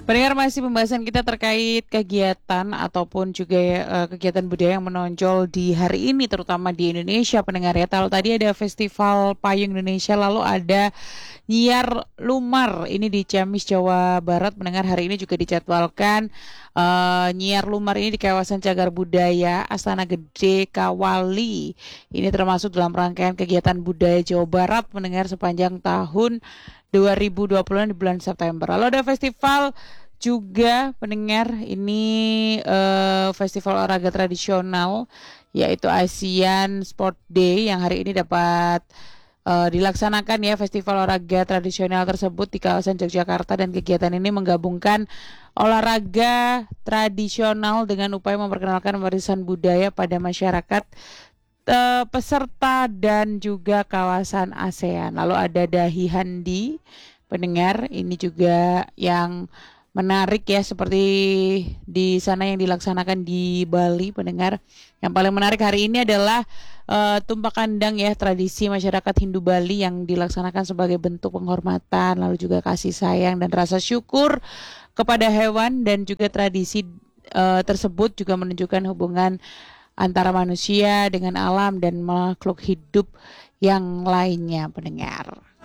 Pendengar, masih pembahasan kita terkait kegiatan ataupun juga kegiatan budaya yang menonjol di hari ini terutama di Indonesia, pendengar ya. Kalau tadi ada Festival Payung Indonesia, lalu ada Nyiar Lumar ini di Ciamis, Jawa Barat. Mendengar hari ini juga dijadwalkan Nyiar Lumar ini di kawasan Cagar Budaya Astana Gede Kawali. Ini termasuk dalam rangkaian kegiatan budaya Jawa Barat mendengar sepanjang tahun 2020 di bulan September. Lalu ada festival juga pendengar ini festival olahraga tradisional yaitu Asian Sport Day yang hari ini dapat dilaksanakan ya. Festival olahraga tradisional tersebut di kawasan Yogyakarta, dan kegiatan ini menggabungkan olahraga tradisional dengan upaya memperkenalkan warisan budaya pada masyarakat peserta dan juga kawasan ASEAN. Lalu ada Dahi Handi, pendengar, ini juga yang menarik ya, seperti di sana yang dilaksanakan di Bali, pendengar. Yang paling menarik hari ini adalah Tumpak Kandang ya, tradisi masyarakat Hindu Bali yang dilaksanakan sebagai bentuk penghormatan, lalu juga kasih sayang dan rasa syukur kepada hewan, dan juga tradisi tersebut juga menunjukkan hubungan antara manusia dengan alam dan makhluk hidup yang lainnya, pendengar.